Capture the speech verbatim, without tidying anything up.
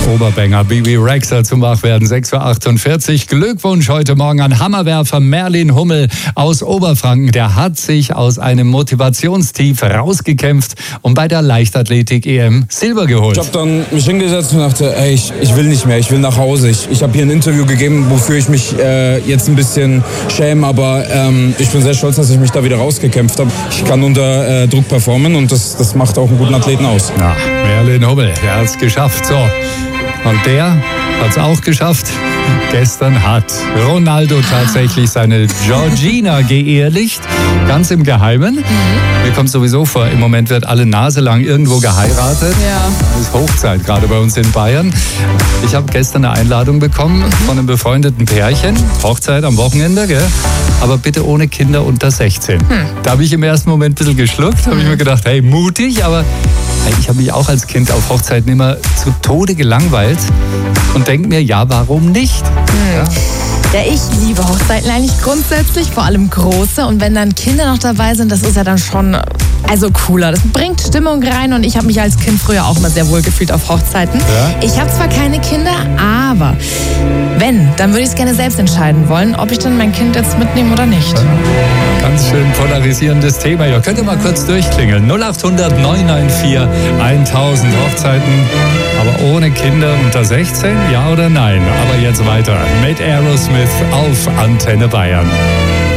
Oberbanger, Bibi Rexha zum Wachwerden, sechs Uhr achtundvierzig. Glückwunsch heute Morgen an Hammerwerfer Merlin Hummel aus Oberfranken. Der hat sich aus einem Motivationstief rausgekämpft und bei der Leichtathletik-E M Silber geholt. Ich habe dann mich hingesetzt und dachte, ey, ich, ich will nicht mehr, ich will nach Hause. Ich, ich habe hier ein Interview gegeben, wofür ich mich äh, jetzt ein bisschen schäme, aber ähm, ich bin sehr stolz, dass ich mich da wieder rausgekämpft habe. Ich kann unter äh, Druck performen und das, das macht auch einen guten Athleten aus. Ja, Merlin Hummel, der hat es geschafft. So. Und der hat es auch geschafft. Gestern hat Ronaldo tatsächlich seine Georgina geehelicht, ganz im Geheimen. Mhm. Mir kommt sowieso vor, im Moment wird alle Nase lang irgendwo geheiratet. Ja. Das ist Hochzeit, gerade bei uns in Bayern. Ich habe gestern eine Einladung bekommen von einem befreundeten Pärchen. Hochzeit am Wochenende, gell? Aber bitte ohne Kinder unter sechzehn. Hm. Da habe ich im ersten Moment ein bisschen geschluckt, habe ich mir gedacht, hey, mutig, aber hey, ich habe mich auch als Kind auf Hochzeiten immer zu Tode gelangweilt und denke mir, ja, warum nicht? Hm. Ja. Ja, ich liebe Hochzeiten eigentlich grundsätzlich, vor allem große. Und wenn dann Kinder noch dabei sind, das ist ja dann schon also cooler. Das bringt Stimmung rein und ich habe mich als Kind früher auch mal sehr wohl gefühlt auf Hochzeiten. Ja? Ich habe zwar keine Kinder, aber wenn, dann würde ich es gerne selbst entscheiden wollen, ob ich dann mein Kind jetzt mitnehme oder nicht. Ja. Ganz schön polarisierendes Thema. Ja, könnt ihr mal kurz durchklingeln. null acht hundert neun neun vier tausend Hochzeiten, aber ohne Kinder unter sechzehn, ja oder nein? Aber jetzt weiter mit Aerosmith auf Antenne Bayern.